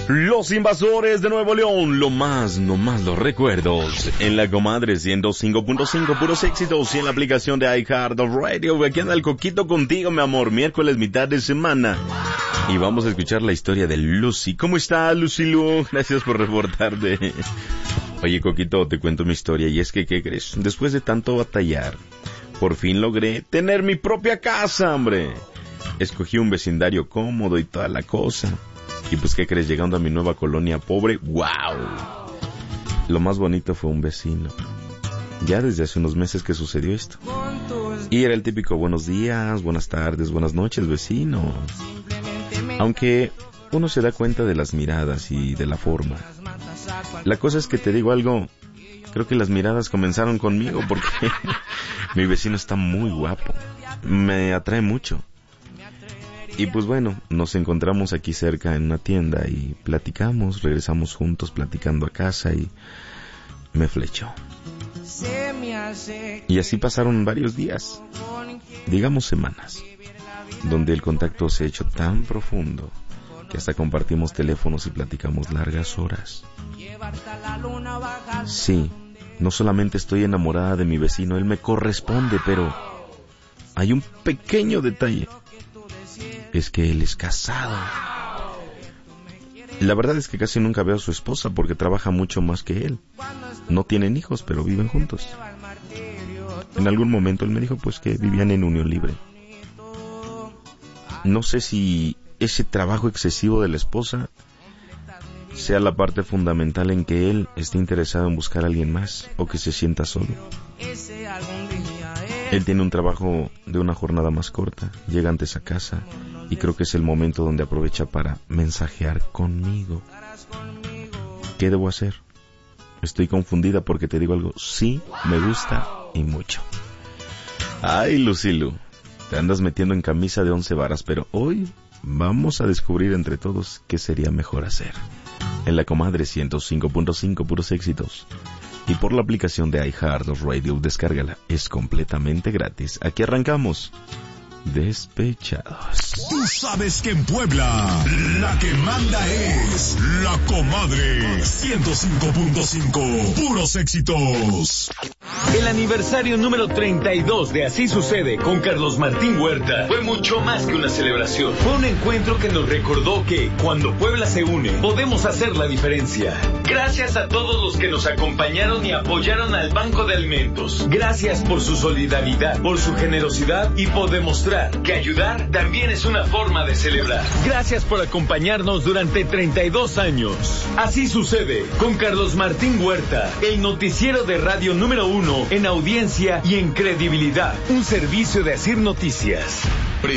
Los Invasores de Nuevo León, nomás los recuerdos. En la comadre 105.5, puros éxitos. Y en la aplicación de iHeartRadio. Aquí anda el Coquito contigo, mi amor. Miércoles, mitad de semana. Y vamos a escuchar la historia de Lucy. ¿Cómo está, Lucy Lu? Gracias por reportarte. Oye, Coquito, te cuento mi historia. Y es que, ¿qué crees? Después de tanto batallar, por fin logré tener mi propia casa, hombre. Escogí un vecindario cómodo y toda la cosa. Y pues, ¿qué crees? Llegando a mi nueva colonia pobre, ¡wow! Lo más bonito fue un vecino. Ya desde hace unos meses que sucedió esto. Y era el típico buenos días, buenas tardes, buenas noches, vecino. Aunque uno se da cuenta de las miradas y de la forma. La cosa es que te digo algo, creo que las miradas comenzaron conmigo porque mi vecino está muy guapo. Me atrae mucho. Y pues bueno, nos encontramos aquí cerca en una tienda y platicamos, regresamos juntos platicando a casa y me flechó. Y así pasaron varios días, digamos semanas, donde el contacto se ha hecho tan profundo que hasta compartimos teléfonos y platicamos largas horas. Sí, no solamente estoy enamorada de mi vecino, él me corresponde, pero hay un pequeño detalle. Es que él es casado. La verdad es que casi nunca veo a su esposa porque trabaja mucho más que él. No tienen hijos, pero viven juntos. En algún momento él me dijo pues que vivían en unión libre. No sé si ese trabajo excesivo de la esposa sea la parte fundamental en que él esté interesado en buscar a alguien más o que se sienta solo. Él tiene un trabajo de una jornada más corta, llega antes a casa y creo que es el momento donde aprovecha para mensajear conmigo. ¿Qué debo hacer? Estoy confundida porque te digo algo, sí, me gusta y mucho. Ay, Lucilu, te andas metiendo en camisa de 11 varas, pero hoy vamos a descubrir entre todos qué sería mejor hacer. En la comadre 105.5, puros éxitos. Y por la aplicación de iHeartRadio, descárgala, es completamente gratis. Aquí arrancamos. Despechados. Tú sabes que en Puebla la que manda es la comadre 105.5, puros éxitos. El aniversario número 32 de Así Sucede con Carlos Martín Huerta fue mucho más que una celebración. Fue un encuentro que nos recordó que cuando Puebla se une, podemos hacer la diferencia. Gracias a todos los que nos acompañaron y apoyaron al Banco de Alimentos. Gracias por su solidaridad, por su generosidad y por demostrar que ayudar también es una forma de celebrar. Gracias por acompañarnos durante 32 años. Así Sucede con Carlos Martín Huerta, el noticiero de radio número 1 en audiencia y en credibilidad. Un servicio de Asir Noticias.